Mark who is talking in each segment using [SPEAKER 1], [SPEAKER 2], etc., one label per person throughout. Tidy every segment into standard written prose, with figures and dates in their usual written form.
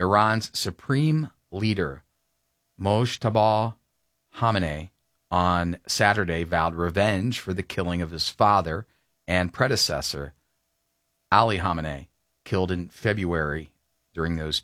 [SPEAKER 1] Iran's supreme leader, Mojtaba Khamenei, on Saturday vowed revenge for the killing of his father and predecessor, Ali Khamenei, killed in February during those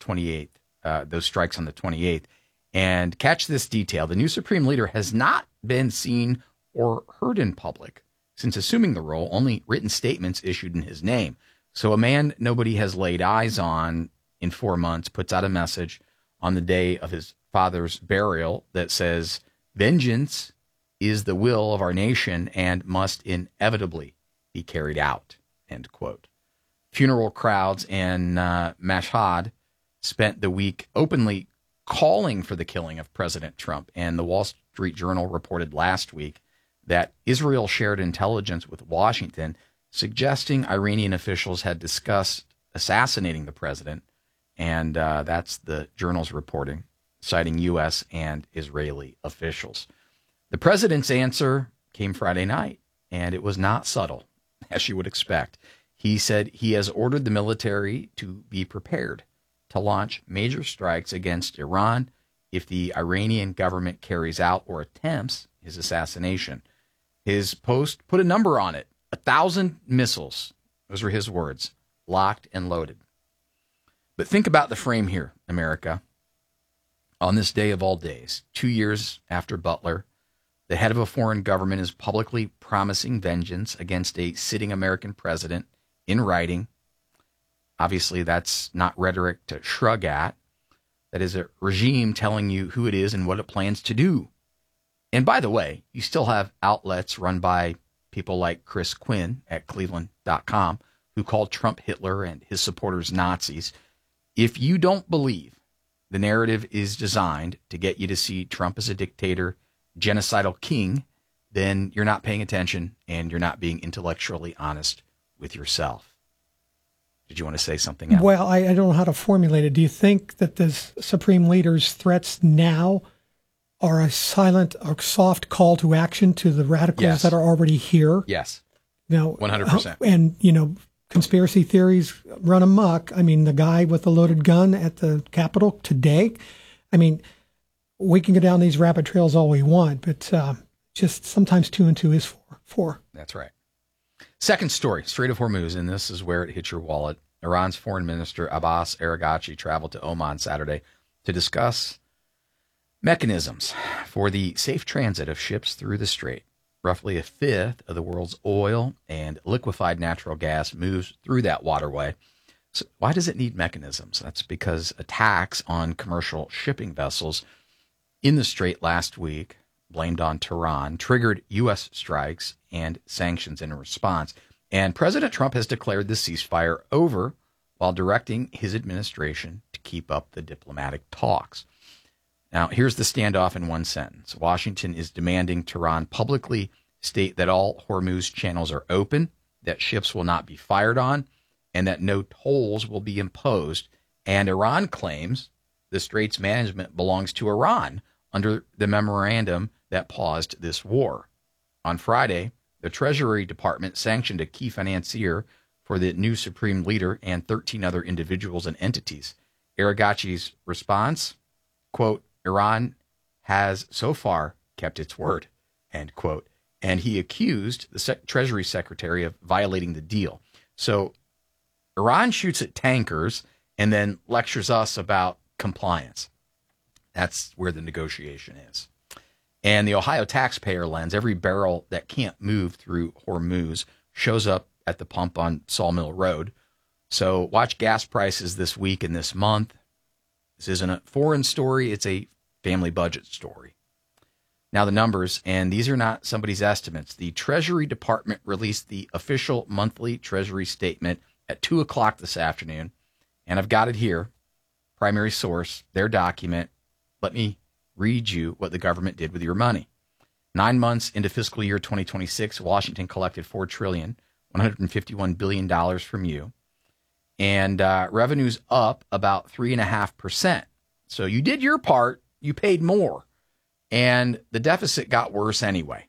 [SPEAKER 1] strikes on the 28th. And catch this detail: the new supreme leader has not been seen or heard in public since assuming the role. Only written statements issued in his name. So a man nobody has laid eyes on in 4 months puts out a message on the day of his father's burial that says, "Vengeance is the will of our nation and must inevitably be carried out," end quote. Funeral crowds in Mashhad spent the week openly calling for the killing of President Trump, and the Wall Street Journal reported last week that Israel shared intelligence with Washington suggesting Iranian officials had discussed assassinating the president, and that's the Journal's reporting, citing U.S. and Israeli officials. The president's answer came Friday night, and it was not subtle, as you would expect. He said he has ordered the military to be prepared to launch major strikes against Iran if the Iranian government carries out or attempts his assassination. His post put a number on it: 1,000 missiles. Those were his words, locked and loaded. But think about the frame here, America. On this day of all days, 2 years after Butler, the head of a foreign government is publicly promising vengeance against a sitting American president in writing. Obviously, that's not rhetoric to shrug at. That is a regime telling you who it is and what it plans to do. And by the way, you still have outlets run by people like Chris Quinn at Cleveland.com who called Trump Hitler and his supporters Nazis. If you don't believe the narrative is designed to get you to see Trump as a dictator, genocidal king, then you're not paying attention and you're not being intellectually honest with yourself. Did you want to say something else?
[SPEAKER 2] Well, I don't know how to formulate it. Do you think that the Supreme Leader's threats now are a silent or soft call to action to the radicals that are already here?
[SPEAKER 1] Yes.
[SPEAKER 2] Now,
[SPEAKER 1] 100%.
[SPEAKER 2] And, conspiracy theories run amok. I mean, the guy with the loaded gun at the Capitol today, I mean, we can go down these rabbit trails all we want, but just sometimes 2 and 2 is 4.
[SPEAKER 1] That's right. Second story, Strait of Hormuz, and this is where it hits your wallet. Iran's foreign minister Abbas Araghchi traveled to Oman Saturday to discuss mechanisms for the safe transit of ships through the strait. Roughly a fifth of the world's oil and liquefied natural gas moves through that waterway. So why does it need mechanisms? That's because attacks on commercial shipping vessels in the strait last week, blamed on Tehran, triggered U.S. strikes and sanctions in response. And President Trump has declared the ceasefire over while directing his administration to keep up the diplomatic talks. Now, here's the standoff in one sentence. Washington is demanding Tehran publicly state that all Hormuz channels are open, that ships will not be fired on, and that no tolls will be imposed. And Iran claims the strait's management belongs to Iran under the memorandum that paused this war. On Friday, the Treasury Department sanctioned a key financier for the new supreme leader and 13 other individuals and entities. Araghchi's response, quote, Iran has so far kept its word, end quote. And he accused the Treasury Secretary of violating the deal. So Iran shoots at tankers and then lectures us about compliance. That's where the negotiation is. And the Ohio taxpayer lens, every barrel that can't move through Hormuz shows up at the pump on Sawmill Road. So watch gas prices this week and this month. This isn't a foreign story. It's a family budget story. Now the numbers, and these are not somebody's estimates. The Treasury Department released the official monthly Treasury statement at 2 o'clock this afternoon. And I've got it here. Primary source, their document. Let me read you what the government did with your money. 9 months into fiscal year 2026, Washington collected $4,151 billion from you. And revenue's up about 3.5%. So you did your part. You paid more. And the deficit got worse anyway.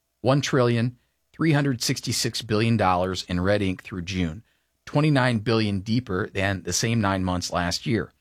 [SPEAKER 1] $1,366 billion in red ink through June. $29 billion deeper than the same 9 months last year.